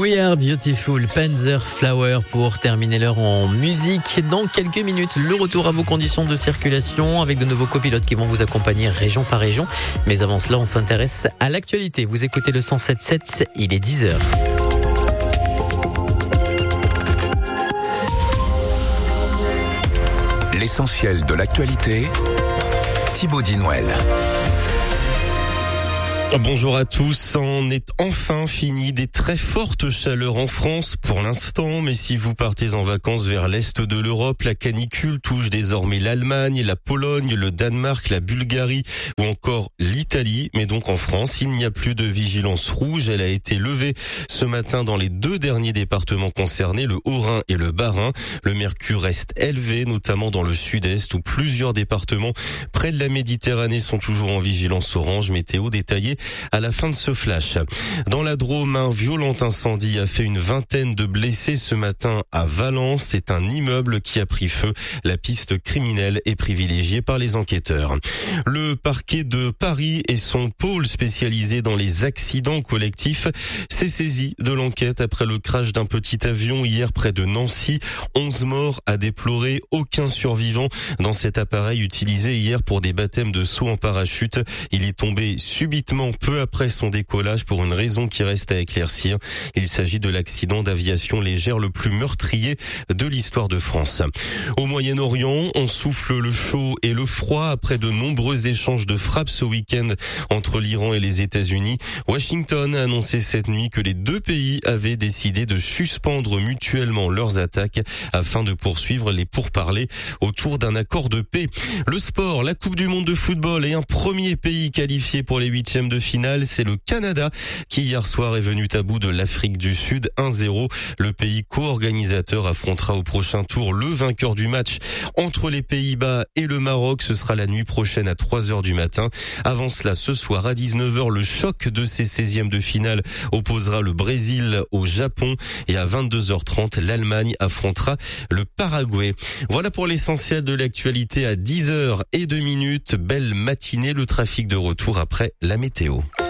We Are Beautiful, Panzerflower pour terminer l'heure en musique. Dans quelques minutes, le retour à vos conditions de circulation avec de nouveaux copilotes qui vont vous accompagner région par région. Mais avant cela, on s'intéresse à l'actualité. Vous écoutez le 107.7, il est 10h. L'essentiel de l'actualité, Thibaut Dinouel. Bonjour à tous, on est enfin fini des très fortes chaleurs en France pour l'instant, mais si vous partez en vacances vers l'est de l'Europe, la canicule touche désormais l'Allemagne, la Pologne, le Danemark, la Bulgarie ou encore l'Italie. Mais donc en France, il n'y a plus de vigilance rouge, elle a été levée ce matin dans les deux derniers départements concernés, le Haut-Rhin et le Bas-Rhin. Le mercure reste élevé, notamment dans le sud-est où plusieurs départements près de la Méditerranée sont toujours en vigilance orange. Météo détaillée à la fin de ce flash. Dans la Drôme, un violent incendie a fait une vingtaine de blessés ce matin à Valence. C'est un immeuble qui a pris feu. La piste criminelle est privilégiée par les enquêteurs. Le parquet de Paris et son pôle spécialisé dans les accidents collectifs s'est saisi de l'enquête après le crash d'un petit avion hier près de Nancy. 11 morts à déplorer, aucun survivant dans cet appareil utilisé hier pour des baptêmes de saut en parachute. Il est tombé subitement peu après son décollage pour une raison qui reste à éclaircir. Il s'agit de l'accident d'aviation légère le plus meurtrier de l'histoire de France. Au Moyen-Orient, on souffle le chaud et le froid après de nombreux échanges de frappes ce week-end entre l'Iran et les États-Unis. Washington a annoncé cette nuit que les deux pays avaient décidé de suspendre mutuellement leurs attaques afin de poursuivre les pourparlers autour d'un accord de paix. Le sport, la Coupe du monde de football et un premier pays qualifié pour les huitièmes de finale, c'est le Canada qui hier soir est venu à bout de l'Afrique du Sud 1-0. Le pays co-organisateur affrontera au prochain tour le vainqueur du match entre les Pays-Bas et le Maroc. Ce sera la nuit prochaine à 3h du matin. Avant cela, ce soir à 19h, le choc de ces 16e de finale opposera le Brésil au Japon et à 22h30, l'Allemagne affrontera le Paraguay. Voilà pour l'essentiel de l'actualité à 10h02. Belle matinée, le trafic de retour après la météo.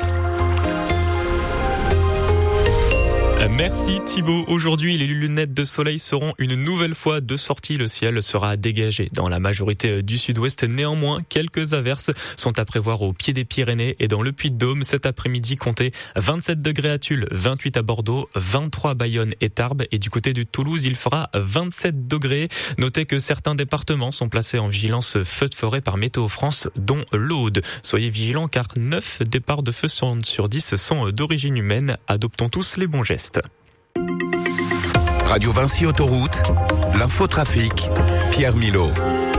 Merci Thibaut. Aujourd'hui, les lunettes de soleil seront une nouvelle fois de sortie. Le ciel sera dégagé dans la majorité du sud-ouest. Néanmoins, quelques averses sont à prévoir au pied des Pyrénées et dans le Puy-de-Dôme. Cet après-midi, comptez 27 degrés à Tulle, 28 à Bordeaux, 23 à Bayonne et Tarbes. Et du côté de Toulouse, il fera 27 degrés. Notez que certains départements sont placés en vigilance feu de forêt par Météo France, dont l'Aude. Soyez vigilants car 9 départs de feu sur 10 sont d'origine humaine. Adoptons tous les bons gestes. Radio Vinci Autoroute, l'infotrafic, Pierre Milot.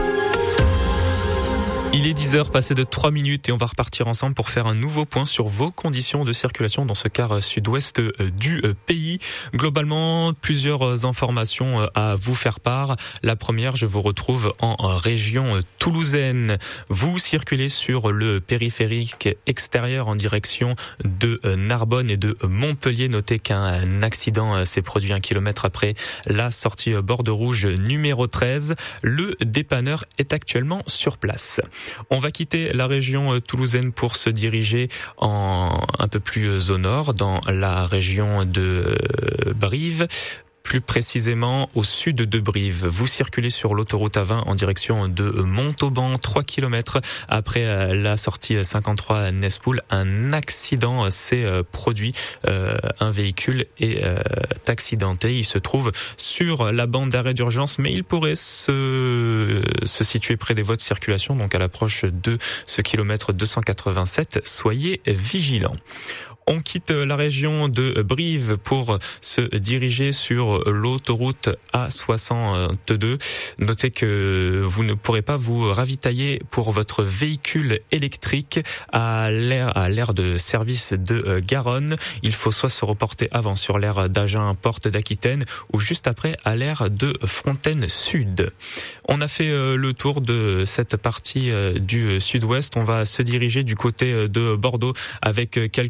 Il est 10h passé de 3 minutes et on va repartir ensemble pour faire un nouveau point sur vos conditions de circulation dans ce quart sud-ouest du pays. Globalement, plusieurs informations à vous faire part. La première, je vous retrouve en région toulousaine. Vous circulez sur le périphérique extérieur en direction de Narbonne et de Montpellier. Notez qu'un accident s'est produit 1 kilomètre après la sortie borde rouge numéro 13. Le dépanneur est actuellement sur place. On va quitter la région toulousaine pour se diriger un peu plus au nord, dans la région de Brive. Plus précisément au sud de Brive. Vous circulez sur l'autoroute A20 en direction de Montauban, 3 km après la sortie 53 Nespoul. Un accident s'est produit. Un véhicule est accidenté. Il se trouve sur la bande d'arrêt d'urgence, mais il pourrait se situer près des voies de circulation, donc à l'approche de ce kilomètre 287. Soyez vigilants. On quitte la région de Brive pour se diriger sur l'autoroute A62. Notez que vous ne pourrez pas vous ravitailler pour votre véhicule électrique à l'aire de service de Garonne. Il faut soit se reporter avant sur l'aire d'Agen, Porte d'Aquitaine, ou juste après à l'aire de Fontaine Sud. On a fait le tour de cette partie du sud-ouest. On va se diriger du côté de Bordeaux avec quelques ralentissements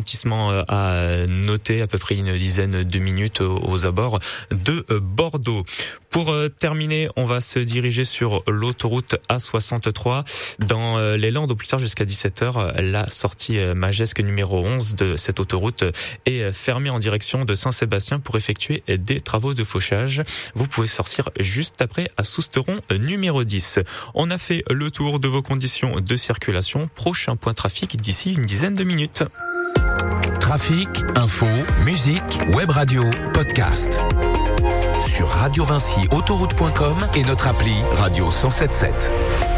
ralentissement à noter, à peu près une dizaine de minutes aux abords de Bordeaux. Pour terminer, on va se diriger sur l'autoroute A63 dans les Landes au plus tard jusqu'à 17h. La sortie Magesque numéro 11 de cette autoroute est fermée en direction de Saint-Sébastien pour effectuer des travaux de fauchage. Vous pouvez sortir juste après à Sousteron numéro 10. On a fait le tour de vos conditions de circulation. Prochain point trafic d'ici une dizaine de minutes. Trafic, info, musique, web radio, podcast. Sur Radio Vinci, autoroute.com et notre appli Radio 107.7.